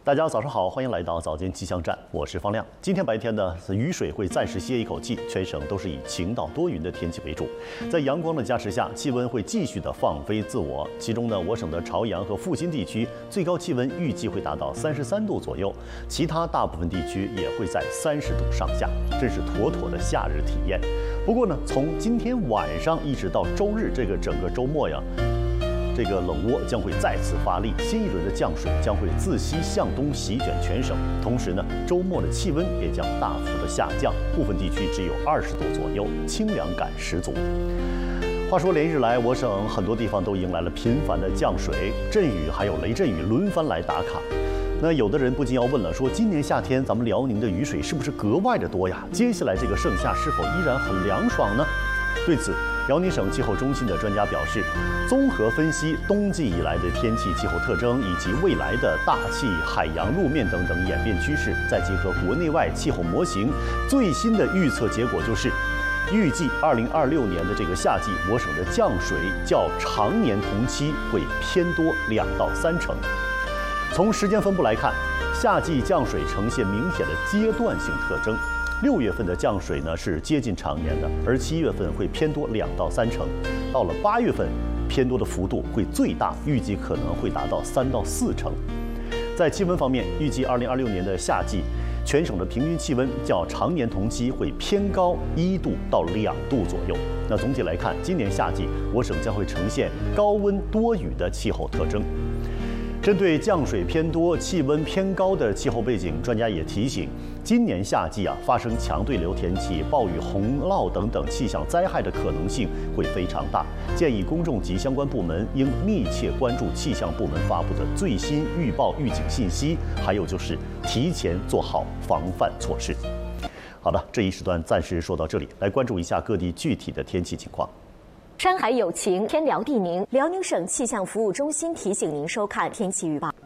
大家早上好，欢迎来到早间气象站，我是方亮。今天白天呢，雨水会暂时歇一口气，全省都是以晴到多云的天气为主。在阳光的加持下，气温会继续的放飞自我。其中呢，我省的朝阳和阜新地区最高气温预计会达到33度左右，其他大部分地区也会在30度上下，真是妥妥的夏日体验。不过呢，从今天晚上一直到周日这个整个周末呀，这个冷涡将会再次发力，新一轮的降水将会自西向东席卷全省。同时呢，周末的气温也将大幅的下降，部分地区只有20度左右，清凉感十足。话说连日来，我省很多地方都迎来了频繁的降水、阵雨，还有雷阵雨轮番来打卡。那有的人不禁要问了，说今年夏天咱们辽宁的雨水是不是格外的多呀？接下来这个盛夏是否依然很凉爽呢？对此，辽宁省气候中心的专家表示，综合分析冬季以来的天气气候特征，以及未来的大气、海洋、路面等等演变趋势，再结合国内外气候模型，最新的预测结果就是，预计2026年的这个夏季，我省的降水较常年同期会偏多2到3成。从时间分布来看，夏季降水呈现明显的阶段性特征。6月份的降水呢是接近常年的，而7月份会偏多2到3成，到了8月份，偏多的幅度会最大，预计可能会达到3到4成。在气温方面，预计2026年的夏季，全省的平均气温较常年同期会偏高1度到2度左右。那总体来看，今年夏季我省将会呈现高温多雨的气候特征。针对降水偏多、气温偏高的气候背景，专家也提醒，今年夏季发生强对流天气、暴雨、洪涝等等气象灾害的可能性会非常大，建议公众及相关部门应密切关注气象部门发布的最新预报预警信息，还有就是提前做好防范措施。好的，这一时段暂时说到这里，来关注一下各地具体的天气情况。 山海有晴，天辽地宁。辽宁省气象服务中心提醒您收看天气预报。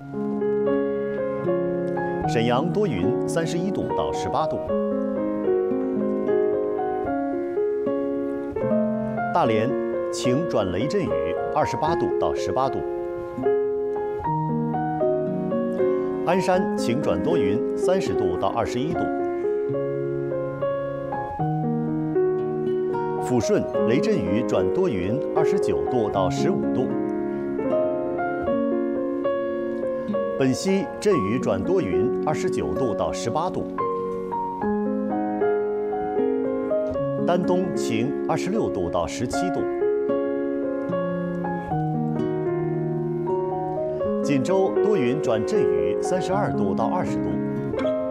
沈阳多云，31度到18度。大连晴转雷阵雨，28度到18度。鞍山晴转多云，30度到21度。抚顺雷阵雨转多云，29度到15度。本溪阵雨转多云，29度到18度。丹东晴，26度到17度。锦州多云转阵雨，32度到20度。